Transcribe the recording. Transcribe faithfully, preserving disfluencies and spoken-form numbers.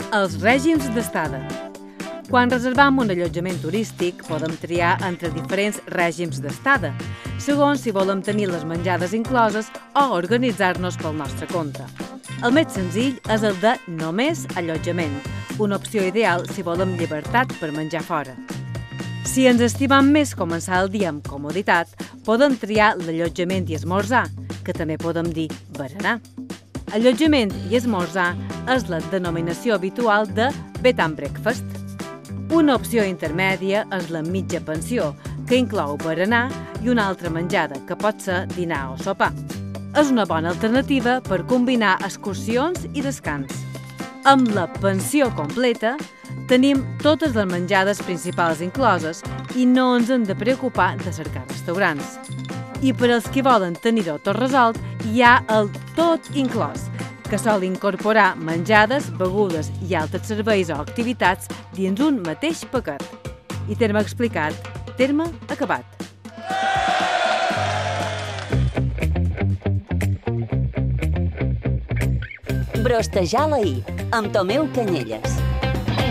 Els règims d'estada. Quan reservam un allotjament turístic, podem triar entre diferents règims d'estada, segons si volem tenir les menjades incloses o organitzar-nos pel nostre compte. El més senzill és el de només allotjament, una opció ideal si volem llibertat per menjar fora. Si ens estimam més començar el dia amb comoditat, podem triar l'allotjament i esmorzar, que també podem dir berenar. Allotjament i esmorzar és la denominació habitual de bed and breakfast. Una opció intermèdia és la mitja pensió, que inclou berenar i una altra menjada, que pot ser dinar o sopar. És una bona alternativa per combinar excursions i descans. Amb la pensió completa, tenim totes les menjades principals incloses i no ens hem de preocupar de cercar restaurants. I per als que volen tenir-ho tot resolt, hi ha el tot inclòs, que sol incorporar menjades, begudes i altres serveis o activitats dins un mateix paquet. I terme explicat, terme acabat. Brostejar la I, amb Tomeu Canyelles.